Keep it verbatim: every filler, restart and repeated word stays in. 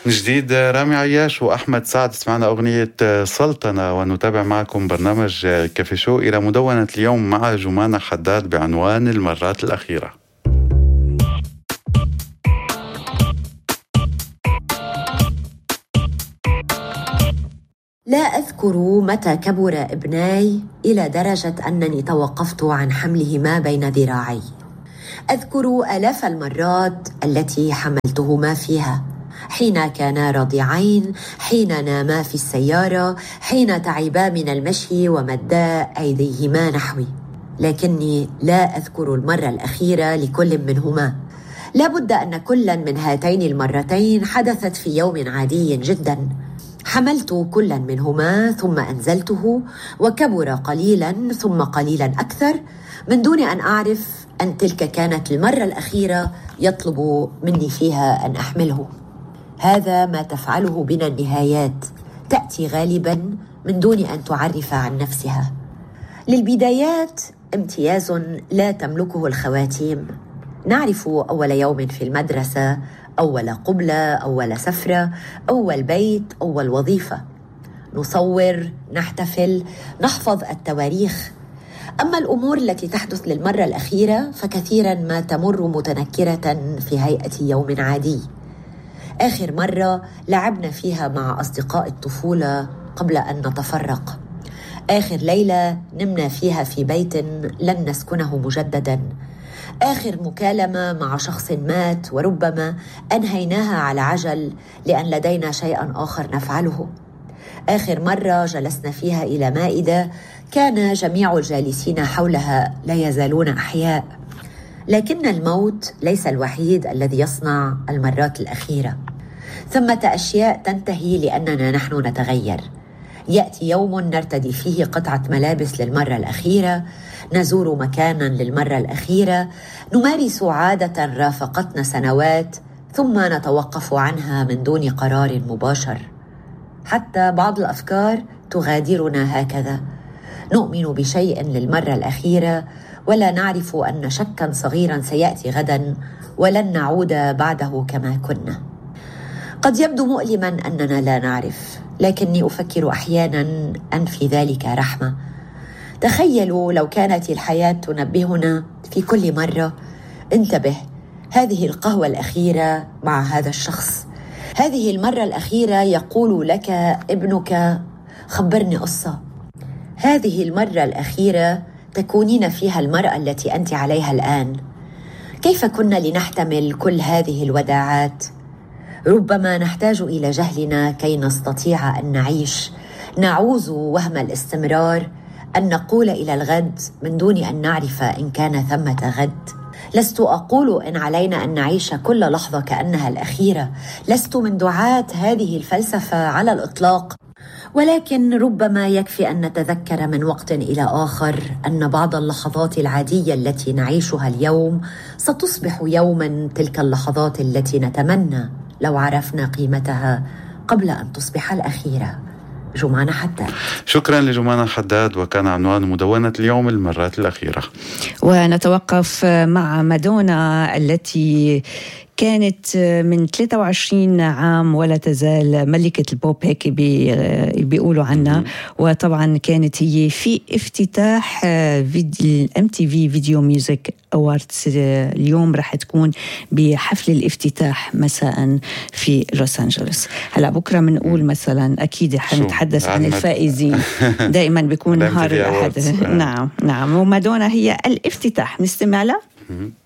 من جديد رامي عياش وأحمد سعد. سمعنا أغنية سلطنة، ونتابع معكم برنامج كافي شو إلى مدونة اليوم مع جمانة حداد بعنوان المرات الأخيرة. لا أذكر متى كبر ابناي إلى درجة أنني توقفت عن حملهما بين ذراعي. أذكر آلاف المرات التي حملتهما فيها، حين كانا رضيعين، حين ناما في السيارة، حين تعبا من المشي ومدا أيديهما نحوي. لكني لا أذكر المرة الأخيرة لكل منهما. لا بد أن كل من هاتين المرتين حدثت في يوم عادي جدا. حملت كل منهما ثم أنزلته، وكبر قليلا ثم قليلا أكثر، من دون أن أعرف أن تلك كانت المرة الأخيرة يطلب مني فيها أن أحمله. هذا ما تفعله بنا النهايات، تأتي غالبا من دون أن تعرف عن نفسها. للبدايات امتياز لا تملكه الخواتيم. نعرف أول يوم في المدرسة، أول قبلة، أول سفرة، أول بيت، أول وظيفة. نصور، نحتفل، نحفظ التواريخ. أما الأمور التي تحدث للمرة الأخيرة فكثيرا ما تمر متنكرة في هيئة يوم عادي. آخر مرة لعبنا فيها مع أصدقاء الطفولة قبل أن نتفرق. آخر ليلة نمنا فيها في بيت لن نسكنه مجددا. آخر مكالمة مع شخص مات وربما أنهيناها على عجل لأن لدينا شيئا آخر نفعله. آخر مرة جلسنا فيها إلى مائدة كان جميع الجالسين حولها لا يزالون أحياء. لكن الموت ليس الوحيد الذي يصنع المرات الأخيرة. ثمة أشياء تنتهي لأننا نحن نتغير. يأتي يوم نرتدي فيه قطعة ملابس للمرة الأخيرة، نزور مكانا للمرة الأخيرة، نمارس عادة رافقتنا سنوات ثم نتوقف عنها من دون قرار مباشر. حتى بعض الأفكار تغادرنا هكذا. نؤمن بشيء للمرة الأخيرة ولا نعرف أن شكا صغيرا سيأتي غدا ولن نعود بعده كما كنا. قد يبدو مؤلما أننا لا نعرف، لكني أفكر أحيانا أن في ذلك رحمة. تخيلوا لو كانت الحياة تنبهنا في كل مرة: انتبه، هذه القهوة الأخيرة مع هذا الشخص، هذه المرة الأخيرة يقول لك ابنك خبرني قصة، هذه المرة الأخيرة تكونين فيها المرأة التي أنت عليها الآن. كيف كنا لنحتمل كل هذه الوداعات؟ ربما نحتاج إلى جهلنا كي نستطيع أن نعيش. نعوز وهم الاستمرار، أن نقول إلى الغد من دون أن نعرف إن كان ثمة غد. لست أقول إن علينا أن نعيش كل لحظة كأنها الأخيرة. لست من دعاة هذه الفلسفة على الإطلاق، ولكن ربما يكفي أن نتذكر من وقت إلى آخر أن بعض اللحظات العادية التي نعيشها اليوم ستصبح يوما تلك اللحظات التي نتمنى لو عرفنا قيمتها قبل أن تصبح الأخيرة. جمانة حداد. شكرا لجمانة حداد، وكان عنوان مدونة اليوم المرات الأخيرة. ونتوقف مع مادونا التي كانت من ثلاثة وعشرين عام ولا تزال ملكة البوب، هيك بي بيقولوا عنها. وطبعا كانت هي في افتتاح فيديو ام تي في فيديو ميوزك أواردز. اليوم راح تكون بحفل الافتتاح مساء في لوس أنجلوس. هلا بكرة بنقول مثلا أكيد حنتحدث عن الفائزين. دائما بيكون نهار الأحد. نعم نعم، ومادونا هي الافتتاح. نستمع لها.